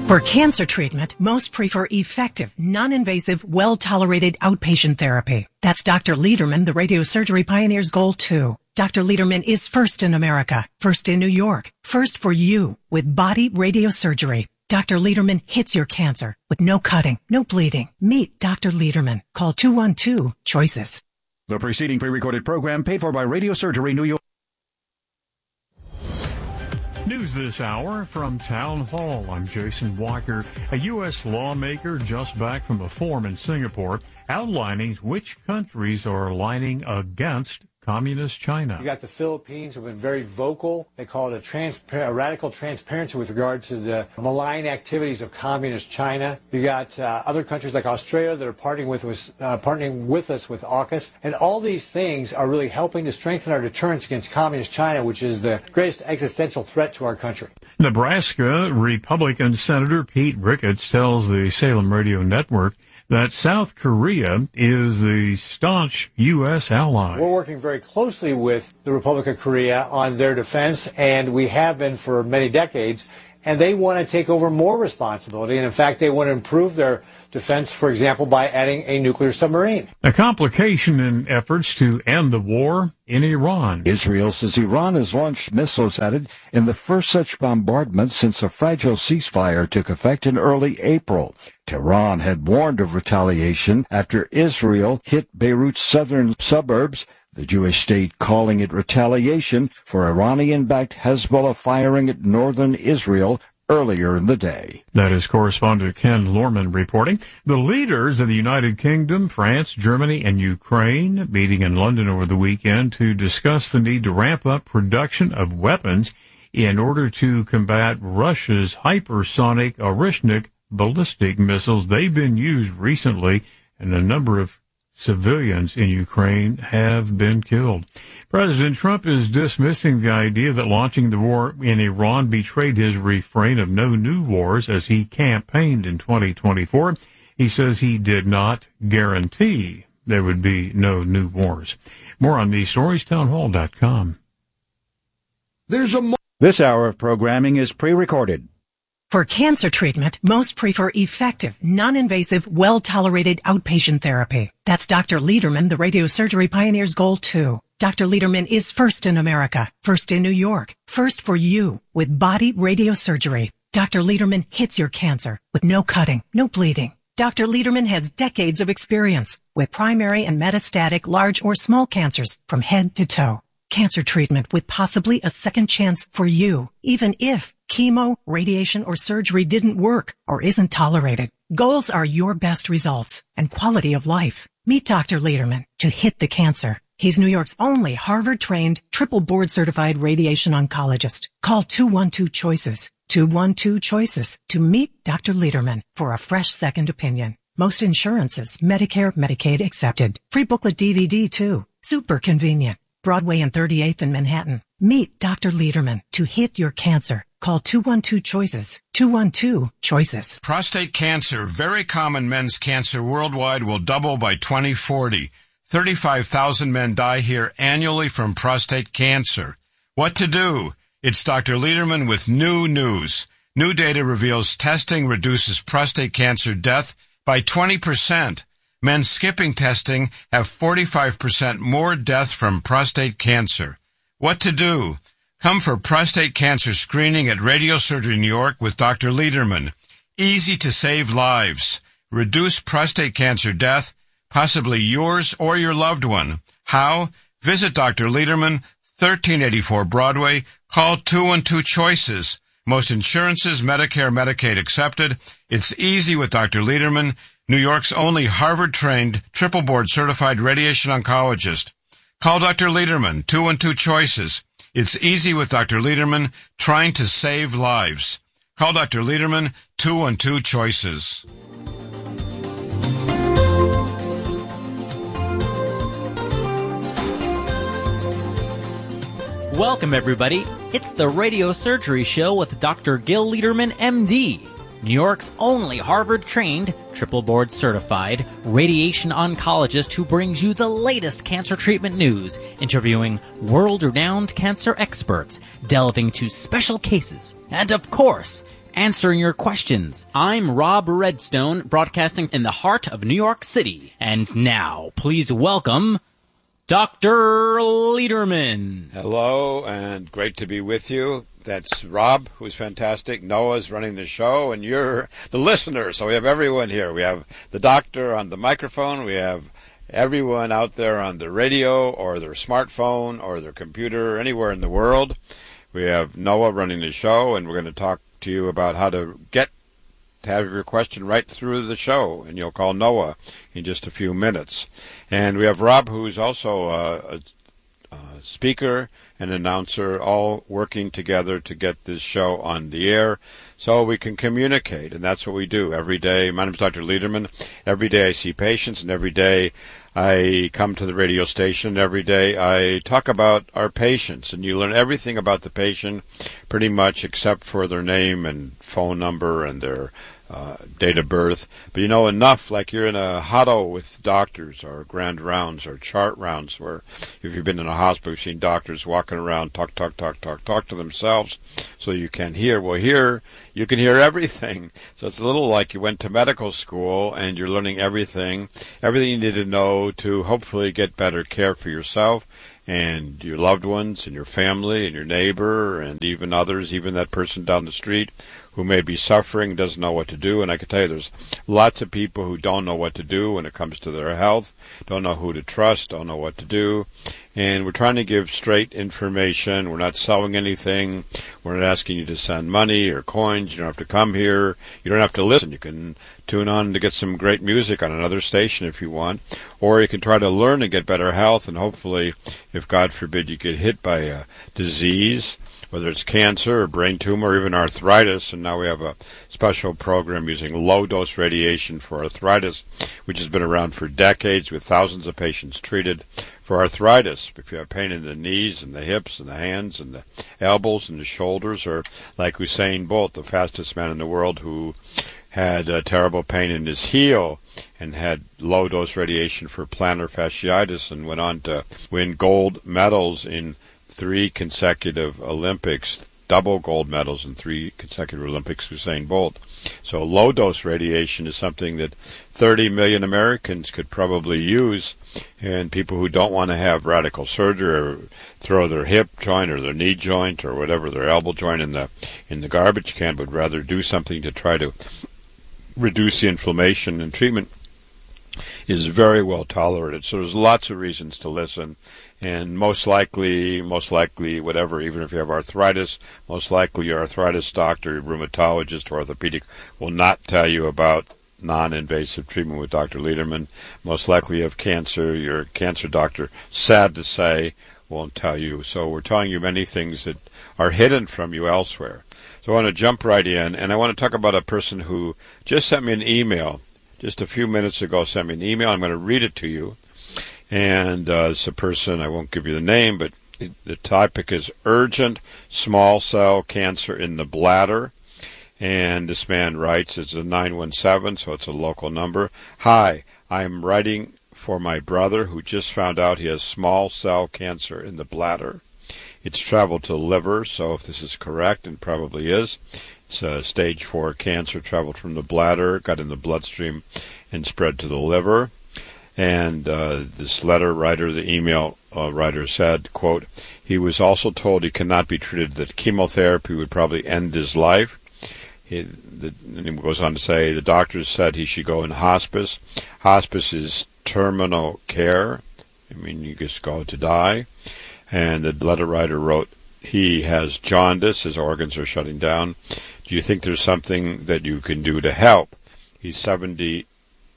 For cancer treatment, most prefer effective, non-invasive, well-tolerated outpatient therapy. That's Dr. Lederman, the radiosurgery pioneer's goal too. Dr. Lederman is first in America, first in New York, first for you with body radiosurgery. Dr. Lederman hits your cancer with no cutting, no bleeding. Meet Dr. Lederman. Call 212-CHOICES. The preceding pre-recorded program paid for by Radiosurgery New York. News this hour from Town Hall. I'm Jason Walker. A U.S. lawmaker just back from a forum in Singapore outlining which countries are aligning against Communist China. You got the Philippines who have been very vocal. They call it a radical transparency with regard to the malign activities of Communist China. You got other countries like Australia that are partnering with us with AUKUS. And all these things are really helping to strengthen our deterrence against Communist China, which is the greatest existential threat to our country. Nebraska Republican Senator Pete Ricketts tells the Salem Radio Network that South Korea is the staunch U.S. ally. We're working very closely with the Republic of Korea on their defense, and we have been for many decades, and they want to take over more responsibility, and in fact, they want to improve their defense, for example, by adding a nuclear submarine. A complication in efforts to end the war in Iran. Israel says Iran has launched missiles at it in the first such bombardment since a fragile ceasefire took effect in early April. Tehran had warned of retaliation after Israel hit Beirut's southern suburbs, the Jewish state calling it retaliation for Iranian-backed Hezbollah firing at northern Israel earlier in the day. That is correspondent Ken Lorman reporting. The leaders of the United Kingdom, France, Germany, and Ukraine meeting in London over the weekend to discuss the need to ramp up production of weapons in order to combat Russia's hypersonic Orishnik ballistic missiles. They've been used recently, and a number of civilians in Ukraine have been killed. President Trump is dismissing the idea that launching the war in Iran betrayed his refrain of no new wars as he campaigned in 2024. He says he did not guarantee there would be no new wars. More on these stories, townhall.com. This hour of programming is pre-recorded. For cancer treatment, most prefer effective, non-invasive, well-tolerated outpatient therapy. That's Dr. Lederman, the radiosurgery pioneer's goal too. Dr. Lederman is first in America, first in New York, first for you with body radiosurgery. Dr. Lederman hits your cancer with no cutting, no bleeding. Dr. Lederman has decades of experience with primary and metastatic large or small cancers from head to toe. Cancer treatment with possibly a second chance for you, even if chemo, radiation, or surgery didn't work or isn't tolerated. Goals are your best results and quality of life. Meet Dr. Lederman to hit the cancer. He's New York's only Harvard-trained, triple board-certified radiation oncologist. Call 212-CHOICES, 212-CHOICES to meet Dr. Lederman for a fresh second opinion. Most insurances, Medicare, Medicaid accepted. Free booklet DVD too. Super convenient. Broadway and 38th in Manhattan. Meet Dr. Lederman to hit your cancer. Call 212-CHOICES, 212-CHOICES. Prostate cancer, very common men's cancer worldwide, will double by 2040. 35,000 men die here annually from prostate cancer. What to do? It's Dr. Lederman with new news. New data reveals testing reduces prostate cancer death by 20%. Men skipping testing have 45% more death from prostate cancer. What to do? Come for prostate cancer screening at Radiosurgery New York with Dr. Lederman. Easy to save lives. Reduce prostate cancer death, possibly yours or your loved one. How? Visit Dr. Lederman, 1384 Broadway. Call 212-CHOICES. Most insurances, Medicare, Medicaid accepted. It's easy with Dr. Lederman, New York's only Harvard-trained, triple board-certified radiation oncologist. Call Dr. Lederman, 212-CHOICES. It's easy with Dr. Lederman, trying to save lives. Call Dr. Lederman, 212-CHOICES. Welcome, everybody. It's the Radio Surgery Show with Dr. Gil Lederman, MD. New York's only Harvard-trained, triple board-certified radiation oncologist who brings you the latest cancer treatment news, interviewing world-renowned cancer experts, delving into special cases, and, of course, answering your questions. I'm Rob Redstone, broadcasting in the heart of New York City. And now, please welcome Dr. Lederman. Hello, and great to be with you. That's Rob, who's fantastic. Noah's running the show, and you're the listener. So we have everyone here. We have the doctor on the microphone. We have everyone out there on the radio or their smartphone or their computer, anywhere in the world. We have Noah running the show, and we're going to talk to you about how to have your question right through the show, and you'll call Noah in just a few minutes. And we have Rob, who's also a speaker and announcer, all working together to get this show on the air so we can communicate, and that's what we do every day. My name is Dr. Lederman. Every day I see patients, and every day I come to the radio station. Every day I talk about our patients, and you learn everything about the patient pretty much except for their name and phone number and their date of birth. But you know enough, like you're in a huddle with doctors or grand rounds or chart rounds, where if you've been in a hospital, you've seen doctors walking around, talk to themselves so you can hear. Well, here you can hear everything. So it's a little like you went to medical school and you're learning everything you need to know to hopefully get better care for yourself and your loved ones and your family and your neighbor and even others, even that person down the street who may be suffering, doesn't know what to do. And I can tell you there's lots of people who don't know what to do when it comes to their health, don't know who to trust, don't know what to do. And we're trying to give straight information. We're not selling anything. We're not asking you to send money or coins. You don't have to come here. You don't have to listen. You can tune on to get some great music on another station if you want. Or you can try to learn and get better health, and hopefully, if God forbid you get hit by a disease, whether it's cancer or brain tumor or even arthritis, and now we have a special program using low-dose radiation for arthritis, which has been around for decades with thousands of patients treated for arthritis. If you have pain in the knees and the hips and the hands and the elbows and the shoulders, or like Usain Bolt, the fastest man in the world, who had terrible pain in his heel and had low-dose radiation for plantar fasciitis and went on to win gold medals in 3 consecutive Olympics, double gold medals in 3 consecutive Olympics, Usain Bolt. So low-dose radiation is something that 30 million Americans could probably use, and people who don't want to have radical surgery or throw their hip joint or their knee joint or whatever, their elbow joint in the garbage can, would rather do something to try to reduce the inflammation, and treatment is very well tolerated. So there's lots of reasons to listen. And most likely, whatever, even if you have arthritis, most likely your arthritis doctor, your rheumatologist, or orthopedic will not tell you about non-invasive treatment with Dr. Lederman. Most likely you have cancer, your cancer doctor, sad to say, won't tell you. So we're telling you many things that are hidden from you elsewhere. So I want to jump right in, and I want to talk about a person who just sent me an email. Just a few minutes ago sent me an email. I'm going to read it to you. And it's a person, I won't give you the name, but the topic is urgent small cell cancer in the bladder. And this man writes, it's a 917, so it's a local number. Hi, I'm writing for my brother who just found out he has small cell cancer in the bladder. It's traveled to the liver, so if this is correct, and probably is, it's a stage 4 cancer, traveled from the bladder, got in the bloodstream, and spread to the liver. And this letter writer, the email writer said, quote, he was also told he cannot be treated, that chemotherapy would probably end his life. And he goes on to say, the doctors said he should go in hospice. Hospice is terminal care. I mean, you just go to die. And the letter writer wrote, he has jaundice, his organs are shutting down. Do you think there's something that you can do to help? He's 74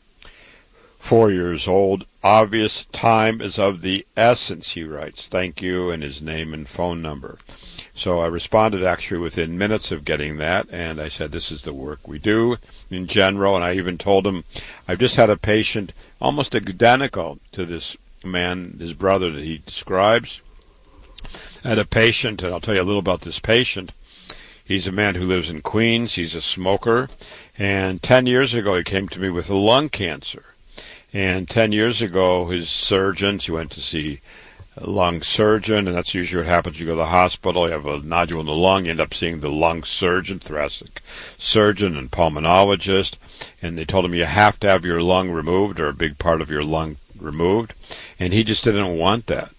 years old. Obvious time is of the essence, he writes. Thank you, and his name and phone number. So I responded actually within minutes of getting that, and I said, this is the work we do in general. And I even told him, I've just had a patient almost identical to this man, his brother that he describes. I had a patient, and I'll tell you a little about this patient. He's a man who lives in Queens. He's a smoker. And 10 years ago, he came to me with lung cancer. And 10 years ago, his surgeons, he went to see lung surgeon, and that's usually what happens. You go to the hospital, you have a nodule in the lung, you end up seeing the lung surgeon, thoracic surgeon, and pulmonologist, and they told him you have to have your lung removed or a big part of your lung removed, and he just didn't want that.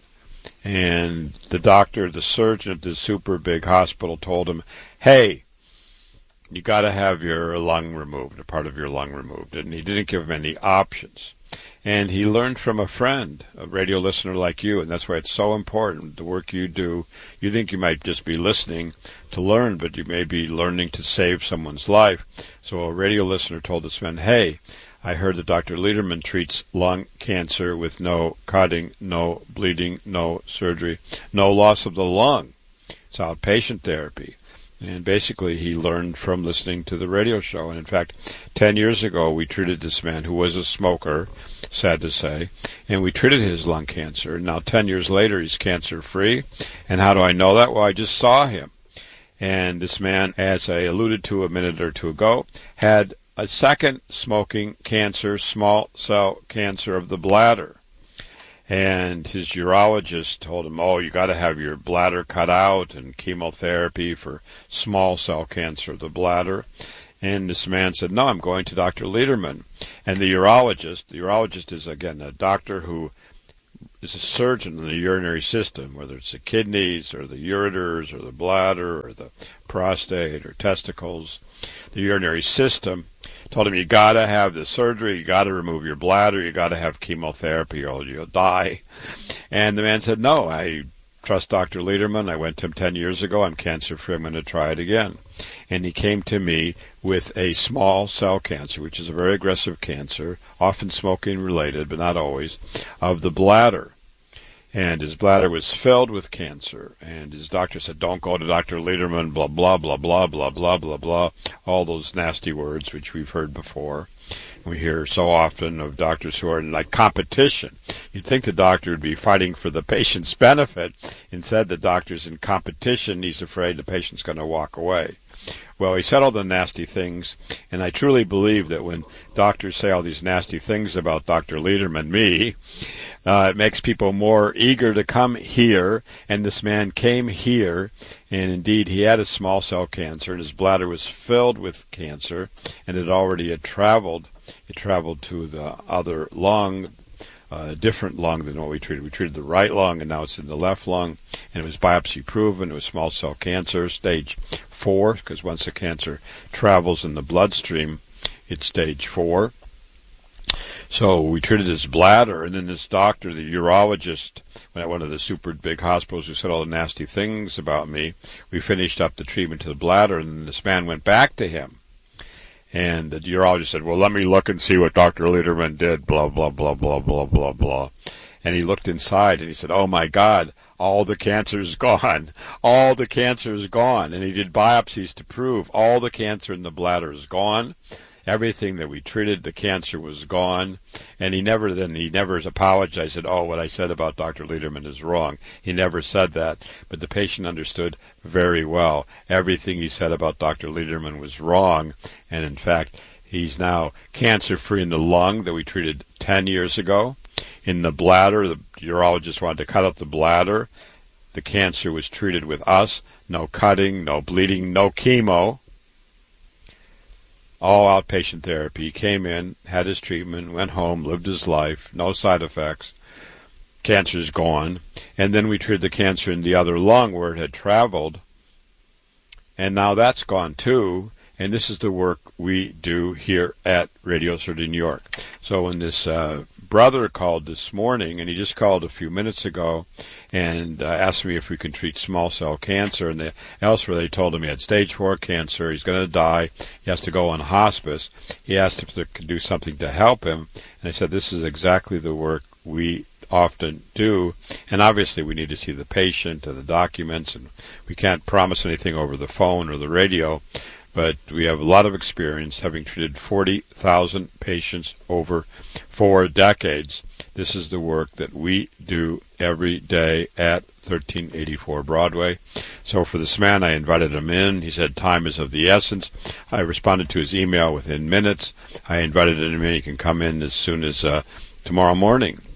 And the doctor, the surgeon at this super big hospital told him, hey, you got to have your lung removed, a part of your lung removed, and he didn't give him any options. And he learned from a friend, a radio listener like you, and that's why it's so important, the work you do. You think you might just be listening to learn, but you may be learning to save someone's life. So a radio listener told this man, hey, I heard that Dr. Lederman treats lung cancer with no cutting, no bleeding, no surgery, no loss of the lung. It's outpatient therapy. And basically he learned from listening to the radio show. And in fact, 10 years ago, we treated this man who was a smoker, sad to say, and we treated his lung cancer. Now, 10 years later, he's cancer-free. And how do I know that? Well, I just saw him. And this man, as I alluded to a minute or two ago, had a second smoking cancer, small cell cancer of the bladder. And his urologist told him, oh, you got to have your bladder cut out and chemotherapy for small cell cancer of the bladder. And this man said, no, I'm going to Dr. Lederman. And the urologist is, again, a doctor who is a surgeon in the urinary system, whether it's the kidneys or the ureters or the bladder or the prostate or testicles, the urinary system. Told him, you got to have the surgery, you got to remove your bladder, you got to have chemotherapy or you'll die. And the man said, no, I trust Dr. Lederman. I went to him 10 years ago. I'm cancer-free. I'm going to try it again. And he came to me with a small cell cancer, which is a very aggressive cancer, often smoking related, but not always, of the bladder. And his bladder was filled with cancer. And his doctor said, don't go to Dr. Lederman, blah, blah, blah, blah, blah, blah, blah, blah, all those nasty words which we've heard before. We hear so often of doctors who are in like competition. You'd think the doctor would be fighting for the patient's benefit. Instead, the doctor's in competition. He's afraid the patient's going to walk away. Well, he said all the nasty things, and I truly believe that when doctors say all these nasty things about Dr. Lederman, me, it makes people more eager to come here, and this man came here, and indeed he had a small cell cancer, and his bladder was filled with cancer, and it already had traveled. It traveled to the other lung, different lung than what we treated. We treated the right lung, and now it's in the left lung, and it was biopsy proven. It was small cell cancer, stage 4, because once the cancer travels in the bloodstream, it's stage 4. So we treated his bladder, and then this doctor, the urologist, at one of the super big hospitals who said all the nasty things about me, we finished up the treatment to the bladder, and then this man went back to him. And the urologist said, well, let me look and see what Dr. Lederman did, blah, blah, blah, blah, blah, blah, blah. And he looked inside, and he said, oh, my God, all the cancer is gone. All the cancer is gone. And he did biopsies to prove all the cancer in the bladder is gone. Everything that we treated, the cancer was gone. And he never apologized, said, oh, what I said about Dr. Lederman is wrong. He never said that. But the patient understood very well. Everything he said about Dr. Lederman was wrong. And in fact, he's now cancer-free in the lung that we treated 10 years ago. In the bladder, the urologist wanted to cut out the bladder. The cancer was treated with us. No cutting, no bleeding, no chemo. All outpatient therapy. He came in, had his treatment, went home, lived his life, no side effects. Cancer's gone. And then we treated the cancer in the other lung where it had traveled. And now that's gone too. And this is the work we do here at Radio Surgery New York. So when this brother called this morning, and he just called a few minutes ago, and asked me if we can treat small cell cancer, and elsewhere they told him he had stage 4 cancer, he's going to die, he has to go on hospice. He asked if they could do something to help him, and I said this is exactly the work we often do, and obviously we need to see the patient and the documents, and we can't promise anything over the phone or the radio, but we have a lot of experience, having treated 40,000 patients over 4 decades. This is the work that we do every day at 1384 Broadway. So for this man, I invited him in. He said time is of the essence. I responded to his email within minutes. I invited him in. He can come in as soon as tomorrow morning.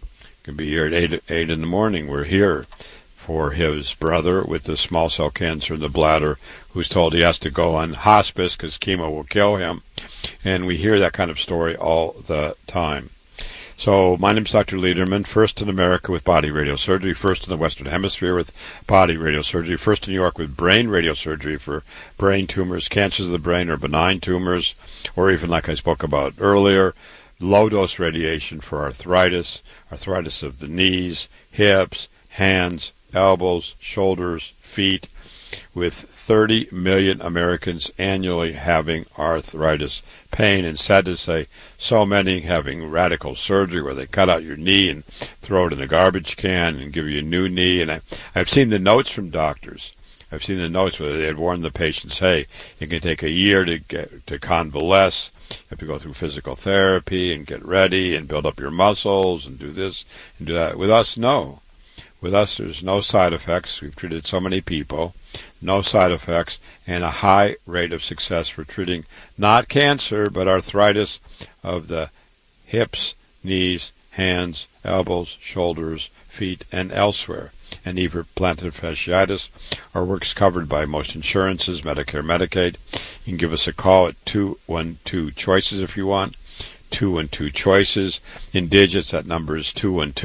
Can be here at 8 in the morning. We're here for his brother with the small cell cancer in the bladder, who's told he has to go on hospice because chemo will kill him. And we hear that kind of story all the time. So my name's Dr. Lederman, first in America with body radiosurgery, first in the Western Hemisphere with body radiosurgery, first in New York with brain radiosurgery for brain tumors, cancers of the brain or benign tumors, or even like I spoke about earlier, low-dose radiation for arthritis of the knees, hips, hands, elbows, shoulders, feet, with 30 million Americans annually having arthritis pain, and sad to say, so many having radical surgery where they cut out your knee and throw it in a garbage can and give you a new knee. And I've seen the notes from doctors. I've seen the notes where they had warned the patients, hey, it can take a year to convalesce. You have to go through physical therapy and get ready and build up your muscles and do this and do that. With us, no. With us, there's no side effects. We've treated so many people, no side effects, and a high rate of success for treating not cancer, but arthritis of the hips, knees, hands, elbows, shoulders, feet, and elsewhere. And even plantar fasciitis. Our work's covered by most insurances, Medicare, Medicaid. You can give us a call at 212-CHOICES if you want. 212-CHOICES. In digits, that number is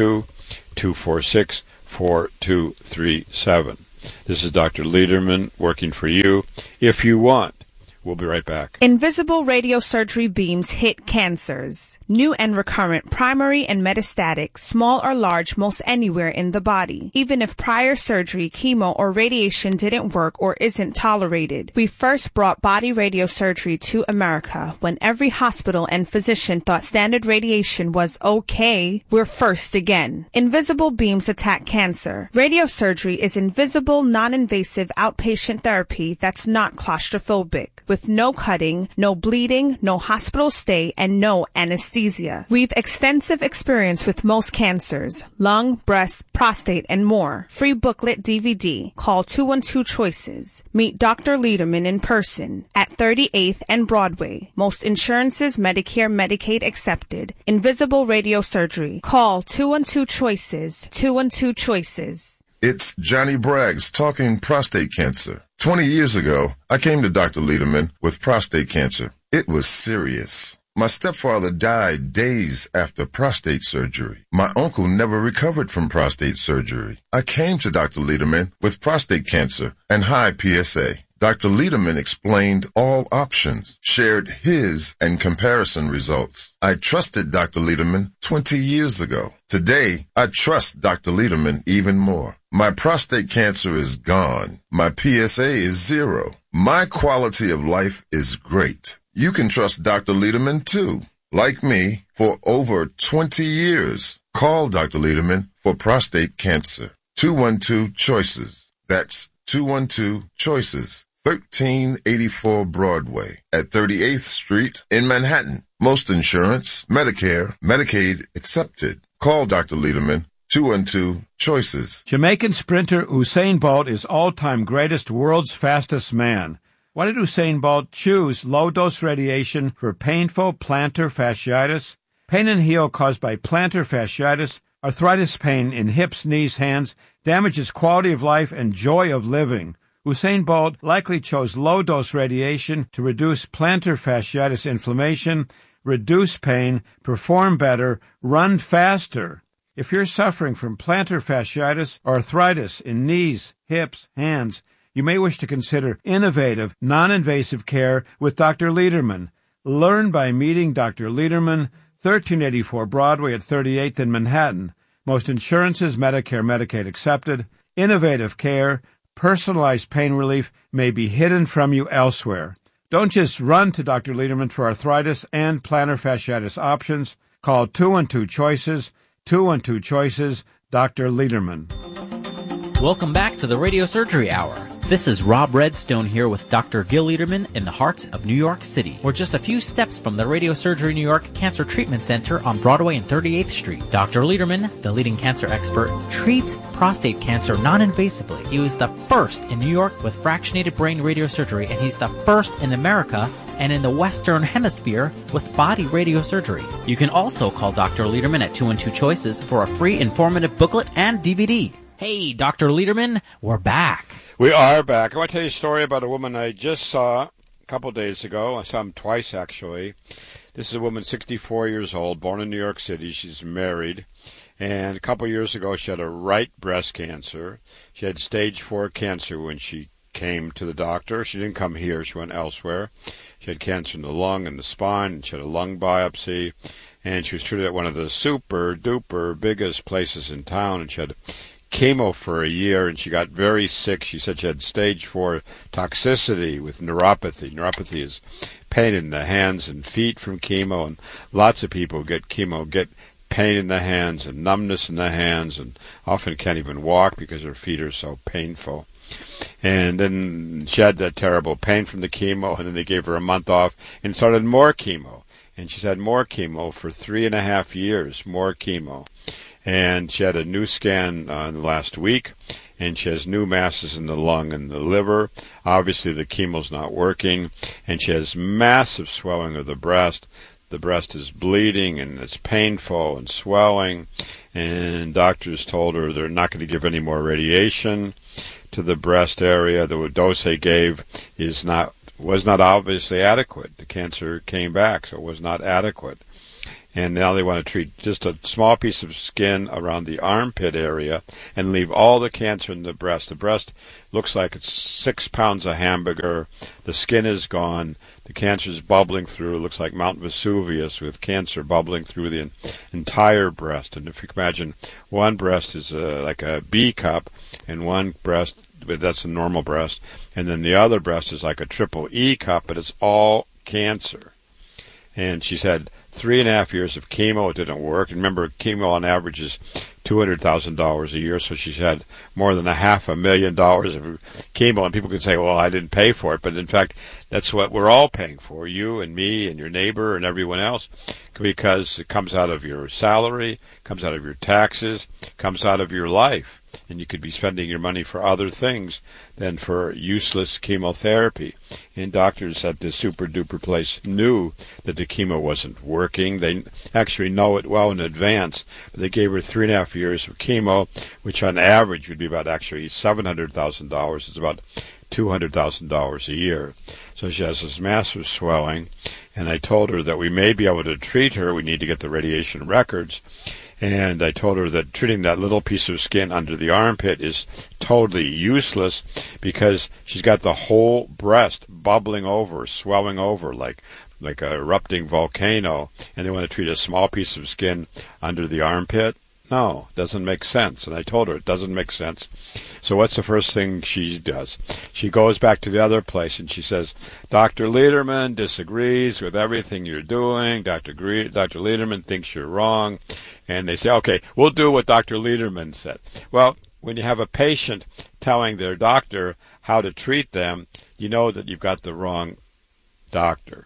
212-246-4237. This is Dr. Lederman working for you if you want. We'll be right back. Invisible radiosurgery beams hit cancers. New and recurrent, primary and metastatic, small or large, most anywhere in the body. Even if prior surgery, chemo, or radiation didn't work or isn't tolerated. We first brought body radiosurgery to America when every hospital and physician thought standard radiation was okay. We're first again. Invisible beams attack cancer. Radiosurgery is invisible, non-invasive outpatient therapy that's not claustrophobic, with no cutting, no bleeding, no hospital stay, and no anesthesia. We've extensive experience with most cancers, lung, breast, prostate, and more. Free booklet DVD. Call 212-CHOICES. Meet Dr. Lederman in person at 38th and Broadway. Most insurances, Medicare, Medicaid accepted. Invisible radiosurgery. Call 212-CHOICES. 212-CHOICES. It's Johnny Braggs talking prostate cancer. 20 years ago, I came to Dr. Lederman with prostate cancer. It was serious. My stepfather died days after prostate surgery. My uncle never recovered from prostate surgery. I came to Dr. Lederman with prostate cancer and high PSA. Dr. Lederman explained all options, shared his and comparison results. I trusted Dr. Lederman 20 years ago. Today, I trust Dr. Lederman even more. My prostate cancer is gone. My PSA is 0. My quality of life is great. You can trust Dr. Lederman too. Like me, for over 20 years. Call Dr. Lederman for prostate cancer. 212-CHOICES. That's 212-CHOICES. 1384 Broadway at 38th Street in Manhattan. Most insurance, Medicare, Medicaid accepted. Call Dr. Lederman, 212-CHOICES. Jamaican sprinter Usain Bolt is all-time greatest, world's fastest man. Why did Usain Bolt choose low-dose radiation for painful plantar fasciitis? Pain and heel caused by plantar fasciitis, arthritis pain in hips, knees, hands, damages quality of life and joy of living. Usain Bolt likely chose low-dose radiation to reduce plantar fasciitis inflammation, reduce pain, perform better, run faster. If you're suffering from plantar fasciitis or arthritis in knees, hips, hands, you may wish to consider innovative, non-invasive care with Dr. Lederman. Learn by meeting Dr. Lederman, 1384 Broadway at 38th in Manhattan. Most insurances, Medicare, Medicaid accepted. Innovative care, personalized pain relief may be hidden from you elsewhere. Don't just run to Dr. Lederman for arthritis and plantar fasciitis options. Call 212-CHOICES, 212-CHOICES, Dr. Lederman. Welcome back to the Radio Surgery Hour. This is Rob Redstone here with Dr. Gil Lederman in the heart of New York City. We're just a few steps from the Radio Surgery New York Cancer Treatment Center on Broadway and 38th Street. Dr. Lederman, the leading cancer expert, treats prostate cancer non-invasively. He was the first in New York with fractionated brain radiosurgery, and he's the first in America and in the Western Hemisphere with body radiosurgery. You can also call Dr. Lederman at 212 Choices for a free informative booklet and DVD. Hey, Dr. Lederman, we're back. We are back. I want to tell you a story about a woman I just saw a couple days ago. I saw him twice, actually. This is a woman, 64 years old, born in New York City. She's married. And a couple years ago, she had a right breast cancer. She had stage 4 cancer when she came to the doctor. She didn't come here. She went elsewhere. She had cancer in the lung and the spine, and she had a lung biopsy. And she was treated at one of the super-duper biggest places in town, and she had chemo for a year, and she got very sick. She said she had stage 4 toxicity with neuropathy. Neuropathy is pain in the hands and feet from chemo, and lots of people get chemo, get pain in the hands and numbness in the hands, and often can't even walk because their feet are so painful. And then she had that terrible pain from the chemo, and then they gave her a month off and started more chemo. And she's had more chemo for 3.5 years, more chemo. And she had a new scan last week, and she has new masses in the lung and the liver. Obviously, the chemo's not working, and she has massive swelling of the breast. The breast is bleeding, and it's painful and swelling, and doctors told her they're not going to give any more radiation to the breast area. The dose they gave was not obviously adequate. The cancer came back, so it was not adequate. And now they want to treat just a small piece of skin around the armpit area and leave all the cancer in the breast. The breast looks like it's 6 pounds of hamburger. The skin is gone. The cancer is bubbling through. It looks like Mount Vesuvius with cancer bubbling through the entire breast. And if you can imagine, one breast is like a B cup, and one breast, that's a normal breast, and then the other breast is like a triple E cup, but it's all cancer. And she's had 3.5 years of chemo. It didn't work. And remember, chemo on average is $200,000 a year, so she's had more than $500,000 of chemo. And people could say, well, I didn't pay for it. But in fact, that's what we're all paying for, you and me and your neighbor and everyone else, because it comes out of your salary, comes out of your taxes, comes out of your life. And you could be spending your money for other things than for useless chemotherapy. And doctors at this super-duper place knew that the chemo wasn't working. They actually know it well in advance. But they gave her 3.5 years of chemo, which on average would be about actually $700,000. It's about $200,000 a year. So she has this massive swelling. And I told her that we may be able to treat her. We need to get the radiation records. And I told her that treating that little piece of skin under the armpit is totally useless because she's got the whole breast bubbling over, swelling over like a erupting volcano, and they want to treat a small piece of skin under the armpit. No, doesn't make sense. And I told her it doesn't make sense. So what's the first thing she does? She goes back to the other place and she says, Dr. Lederman disagrees with everything you're doing. Dr. Lederman thinks you're wrong. And they say, okay, we'll do what Dr. Lederman said. Well, when you have a patient telling their doctor how to treat them, you know that you've got the wrong doctor.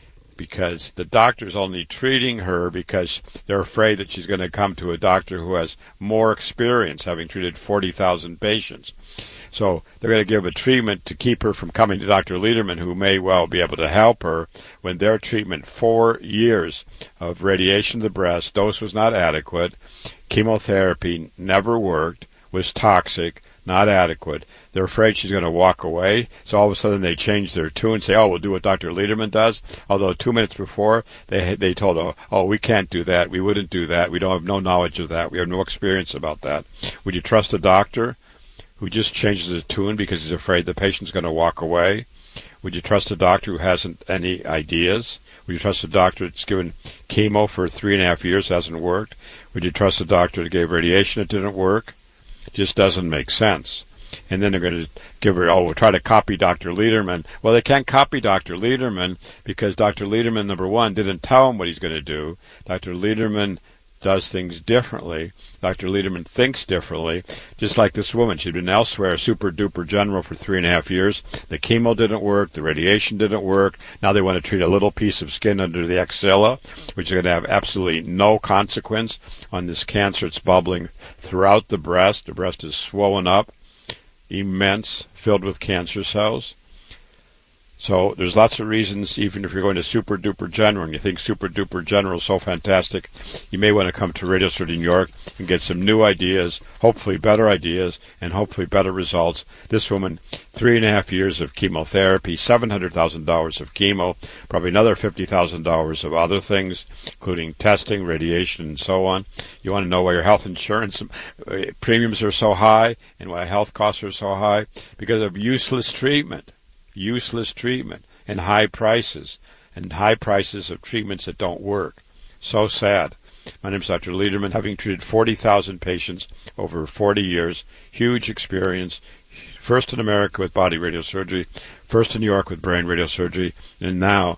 Because the doctor's only treating her because they're afraid that she's going to come to a doctor who has more experience, having treated 40,000 patients. So they're going to give a treatment to keep her from coming to Dr. Lederman, who may well be able to help her, when their treatment, 4 years of radiation to the breast, dose was not adequate, chemotherapy never worked, was toxic, not adequate. They're afraid she's going to walk away, so all of a sudden they change their tune and say, oh, we'll do what Dr. Lederman does, although 2 minutes before they told her, oh, we can't do that, we wouldn't do that, we don't have no knowledge of that, we have no experience about that. Would you trust a doctor who just changes the tune because he's afraid the patient's going to walk away? Would you trust a doctor who hasn't any ideas? Would you trust a doctor that's given chemo for 3.5 years, hasn't worked? Would you trust a doctor that gave radiation that didn't work? It just doesn't make sense. And then they're going to give her, we'll try to copy Dr. Lederman. Well, they can't copy Dr. Lederman because Dr. Lederman, number one, didn't tell him what he's going to do. Dr. Lederman does things differently. Dr. Lederman thinks differently. Just like this woman, she'd been elsewhere, super-duper general for 3.5 years. The chemo didn't work. The radiation didn't work. Now they want to treat a little piece of skin under the axilla, which is going to have absolutely no consequence on this cancer. It's bubbling throughout the breast. The breast is swollen up, immense, filled with cancer cells. So there's lots of reasons, even if you're going to Super Duper General and you think Super Duper General is so fantastic, you may want to come to Radio Surgery New York and get some new ideas, hopefully better ideas, and hopefully better results. This woman, 3.5 years of chemotherapy, $700,000 of chemo, probably another $50,000 of other things, including testing, radiation, and so on. You want to know why your health insurance premiums are so high and why health costs are so high? Because of useless treatment and high prices of treatments that don't work. So sad. My name is Dr. Lederman, having treated 40,000 patients over 40 years, huge experience, first in America with body radiosurgery, first in New York with brain radiosurgery, and now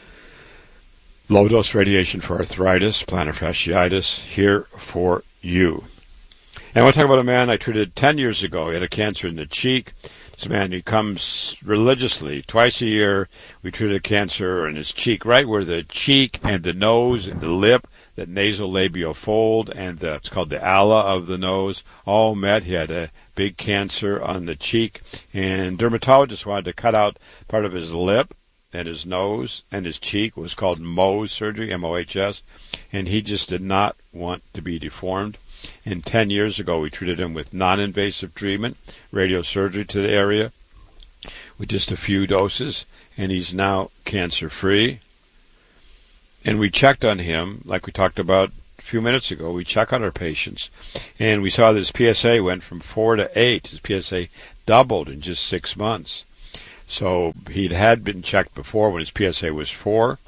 low-dose radiation for arthritis, plantar fasciitis, here for you. And I want to talk about a man I treated 10 years ago. He had a cancer in the cheek. It's a man who comes religiously, twice a year. We treated cancer in his cheek, right where the cheek and the nose and the lip, that nasolabial fold, and it's called the ala of the nose, all met. He had a big cancer on the cheek, and dermatologist wanted to cut out part of his lip and his nose and his cheek. It was called Mohs surgery, M-O-H-S, and he just did not want to be deformed. And 10 years ago, we treated him with non-invasive treatment, radiosurgery to the area, with just a few doses, and he's now cancer-free. And we checked on him, like we talked about a few minutes ago. We check on our patients, and we saw that his PSA went from 4 to 8. His PSA doubled in just 6 months. So he had been checked before when his PSA was 4.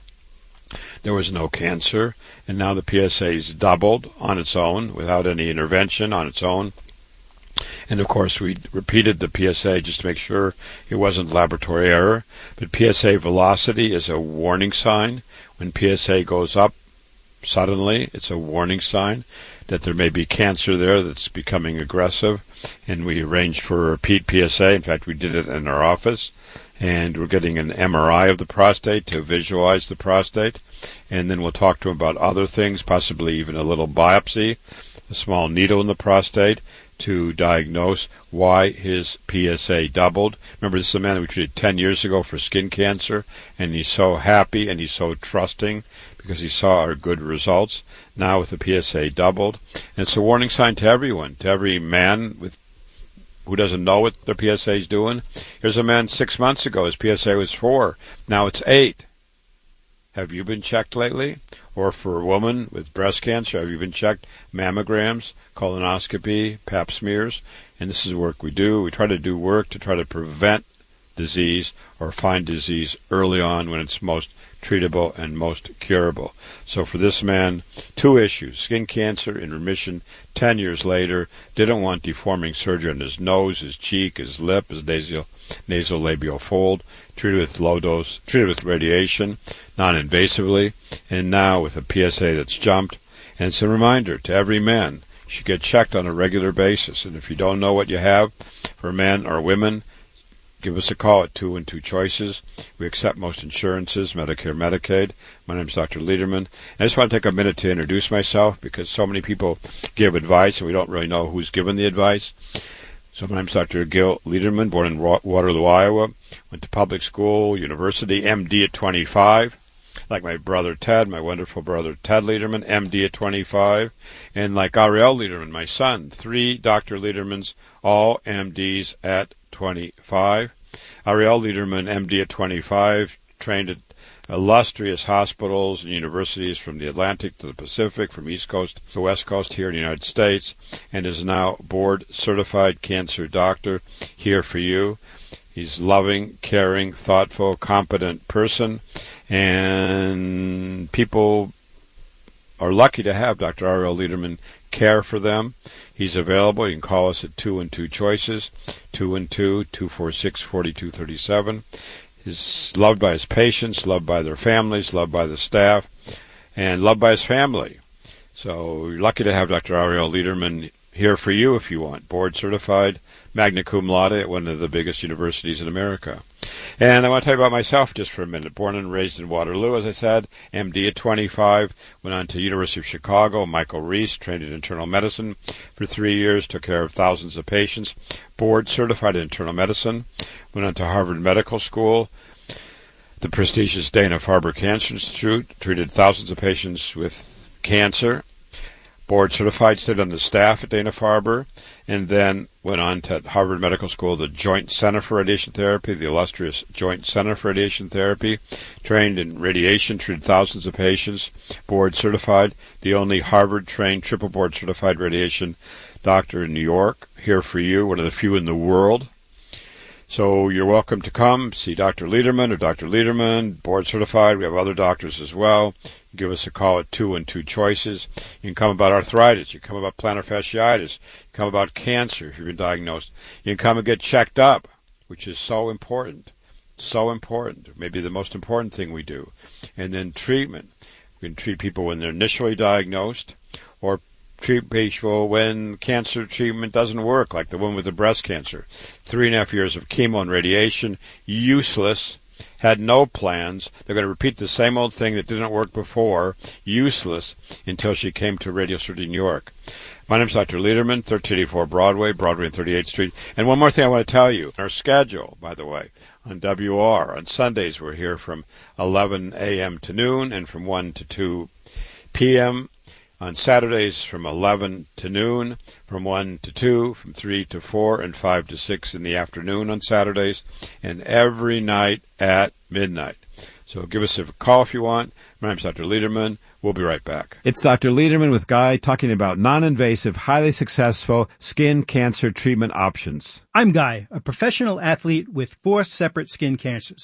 There was no cancer, and now the PSA's doubled on its own without any intervention on its own. And of course, we repeated the PSA just to make sure it wasn't laboratory error. But PSA velocity is a warning sign. When PSA goes up suddenly, it's a warning sign that there may be cancer there that's becoming aggressive. And we arranged for a repeat PSA. In fact, we did it in our office. And we're getting an MRI of the prostate to visualize the prostate. And then we'll talk to him about other things, possibly even a little biopsy, a small needle in the prostate, to diagnose why his PSA doubled. Remember, this is a man that we treated 10 years ago for skin cancer, and he's so happy and he's so trusting because he saw our good results. Now with the PSA doubled. And it's a warning sign to everyone, to every man who doesn't know what their PSA is doing. Here's a man 6 months ago, his PSA was 4. Now it's 8. Have you been checked lately? Or for a woman with breast cancer, have you been checked? Mammograms, colonoscopy, pap smears. And this is the work we do. We try to do work to try to prevent disease or find disease early on when it's most treatable and most curable. So for this man, 2 issues. Skin cancer in remission 10 years later. Didn't want deforming surgery on his nose, his cheek, his lip, his nasolabial fold. Treated with low dose, treated with radiation, non-invasively. And now with a PSA that's jumped. And it's a reminder to every man, you should get checked on a regular basis. And if you don't know what you have, for men or women, give us a call at 2 and 2 Choices. We accept most insurances, Medicare, Medicaid. My name is Dr. Lederman. I just want to take a minute to introduce myself because so many people give advice and we don't really know who's given the advice. So my name is Dr. Gil Lederman, born in Waterloo, Iowa. Went to public school, university, MD at 25. Like my brother Ted, my wonderful brother Ted Lederman, MD at 25. And like Ariel Lederman, my son, 3 Dr. Ledermans, all MDs at 25. Ariel Lederman, MD at 25, trained at illustrious hospitals and universities from the Atlantic to the Pacific, from East Coast to the West Coast here in the United States, and is now board-certified cancer doctor here for you. He's loving, caring, thoughtful, competent person, and people are lucky to have Dr. Ariel Lederman care for them. He's available. You can call us at 2 and 2 Choices, 212-246-4237. He's loved by his patients, loved by their families, loved by the staff, and loved by his family. So you're lucky to have Dr. Ariel Lederman here for you if you want. Board certified, magna cum laude at one of the biggest universities in America. And I want to tell you about myself just for a minute. Born and raised in Waterloo, as I said, MD at 25, went on to University of Chicago, Michael Reese, trained in internal medicine for 3 years, took care of thousands of patients, board certified in internal medicine, went on to Harvard Medical School, The prestigious Dana-Farber Cancer Institute treated thousands of patients with cancer. Board certified, stayed on the staff at Dana-Farber, and then went on to Harvard Medical School, the Joint Center for Radiation Therapy, the illustrious Joint Center for Radiation Therapy, trained in radiation, treated thousands of patients, board certified, the only Harvard-trained, triple board certified radiation doctor in New York, here for you, one of the few in the world. So you're welcome to come see Dr. Lederman or Dr. Lederman, board certified. We have other doctors as well. Give us a call at 212 Choices. You can come about arthritis. You can come about plantar fasciitis. You can come about cancer if you've been diagnosed. You can come and get checked up, which is so important. So important. Maybe the most important thing we do. And then treatment. We can treat people when they're initially diagnosed, or treat people when cancer treatment doesn't work, like the one with the breast cancer. 3.5 years of chemo and radiation, useless, had no plans. They're going to repeat the same old thing that didn't work before, useless, until she came to Radiosurgery New York. My name is Dr. Lederman, 1384 Broadway and 38th Street. And one more thing I want to tell you, our schedule, by the way, on WR. On Sundays, we're here from 11 a.m. to noon and from 1 to 2 p.m., on Saturdays from 11 to noon, from 1 to 2, from 3 to 4, and 5 to 6 in the afternoon on Saturdays, and every night at midnight. So give us a call if you want. My name is Dr. Lederman. We'll be right back. It's Dr. Lederman with Guy talking about non-invasive, highly successful skin cancer treatment options. I'm Guy, a professional athlete with 4 separate skin cancers.